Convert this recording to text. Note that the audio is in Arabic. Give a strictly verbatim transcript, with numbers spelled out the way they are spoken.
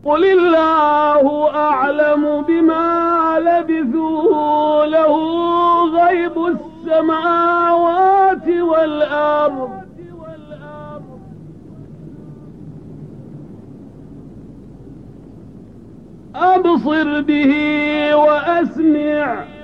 قل الله أعلم بما لبثوا له غيب السماوات والأرض أبصر به وأسمع